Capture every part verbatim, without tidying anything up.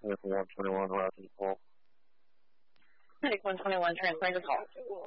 Medic one twenty-one, route to the call. Medic one twenty-one, transfer your call.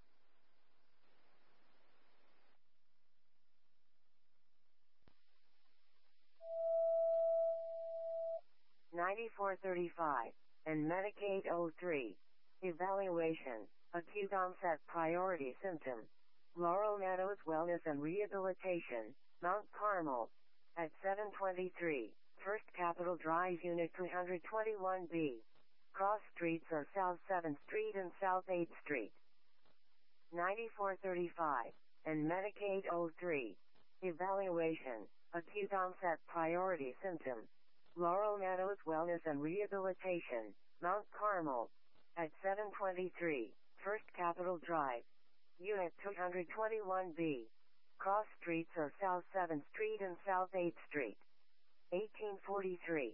ninety-four thirty-five, and Medic eight oh three. Evaluation, acute onset priority symptom. Laurel Meadows Wellness and Rehabilitation, Mount Carmel. At seven twenty-three, First Capitol Drive Unit two twenty-one B. Cross streets are South seventh Street and South eighth Street. ninety-four thirty-five, and Medic eight oh three. Evaluation, acute onset priority symptom. Laurel Meadows Wellness and Rehabilitation, Mount Carmel. At seven twenty-three, First Capitol Drive, Unit two twenty-one B. Cross streets are South seventh Street and South eighth Street. eighteen forty-three.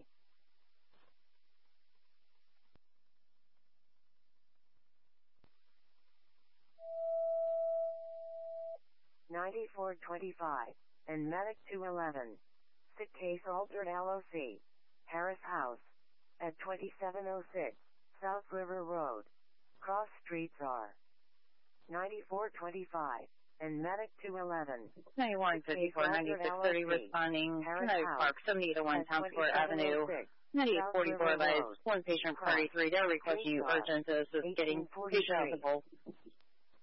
ninety-four twenty-five, and Medic two eleven. Sick case altered L O C. Harris House. At twenty-seven oh six, South River Road. Cross streets are ninety-four twenty-five, and Medic two eleven. ninety-one fifty-four, ninety-six thirty responding. Connecticut Park, seventy to one Town Square Avenue. ninety-eight forty-four advised. One patient, party three. They're requesting you urgent to assist getting patient out of the bowl.